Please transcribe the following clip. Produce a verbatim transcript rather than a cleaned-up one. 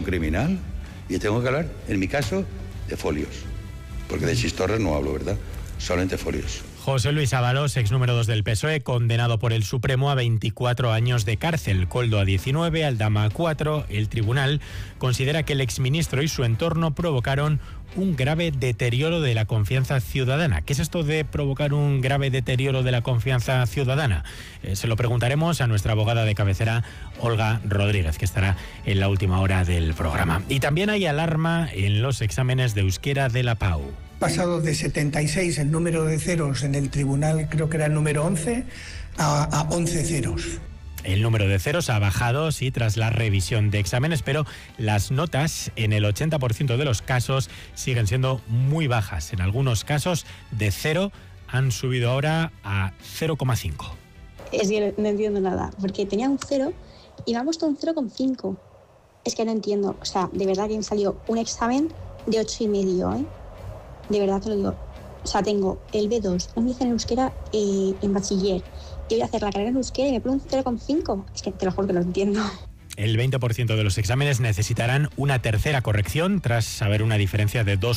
criminal y tengo que hablar, en mi caso, de folios. Porque de chistorras no hablo, ¿verdad? Solamente folios. José Luis Ábalos, ex número dos del P S O E, condenado por el Supremo a veinticuatro años de cárcel, Koldo a diecinueve, Aldama a cuatro. El tribunal considera que el exministro y su entorno provocaron un grave deterioro de la confianza ciudadana. ¿Qué es esto de provocar un grave deterioro de la confianza ciudadana? Eh, se lo preguntaremos a nuestra abogada de cabecera, Olga Rodríguez, que estará en la última hora del programa. Y también hay alarma en los exámenes de euskera de la P A U. Pasado de setenta y seis el número de ceros en el tribunal, creo que era el número once, a, a once ceros. El número de ceros ha bajado, sí, tras la revisión de exámenes, pero las notas en el ochenta por ciento de los casos siguen siendo muy bajas. En algunos casos de cero han subido ahora a cero coma cinco. Es que no entiendo nada, porque tenía un cero y me ha puesto un cero coma cinco. Es que no entiendo, o sea, de verdad que me salió un examen de ocho y medio, ¿eh? De verdad te lo digo. O sea, tengo el B dos, un diez en euskera eh, en bachiller. Y voy a hacer la carrera en euskera y me pone un cero coma cinco. Es que te lo juro que no entiendo. El veinte por ciento de los exámenes necesitarán una tercera corrección tras haber una diferencia de dos